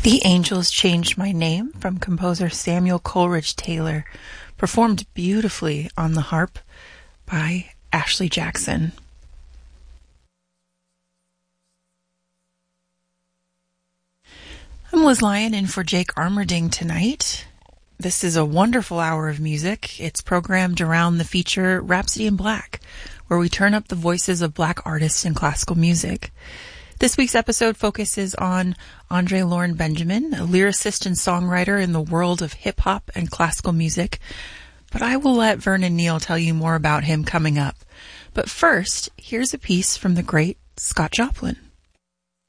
The Angels Changed My Name from composer Samuel Coleridge Taylor, performed beautifully on the harp by Ashley Jackson. I'm Liz Lyon in for Jake Armerding tonight. This is a wonderful hour of music. It's programmed around the feature Rhapsody in Black, where we turn up the voices of black artists in classical music. This week's episode focuses on Andre Lauren Benjamin, a lyricist and songwriter in the world of hip-hop and classical music. But I will let Vernon Neal tell you more about him coming up. But first, here's a piece from the great Scott Joplin.